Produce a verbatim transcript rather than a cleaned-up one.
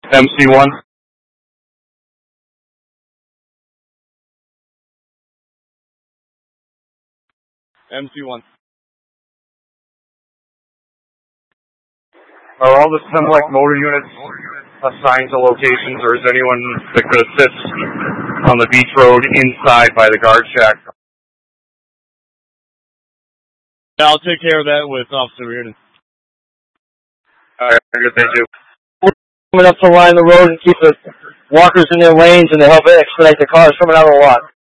M C one. M C one. Are all the Semlec motor units assigned to locations, or is anyone that could assist on the beach road inside by the guard shack? Yeah, I'll take care of that with Officer Reardon. All right, good, thank you. Coming up to line the road and keep the walkers in their lanes and to help expedite the cars coming out of the lot.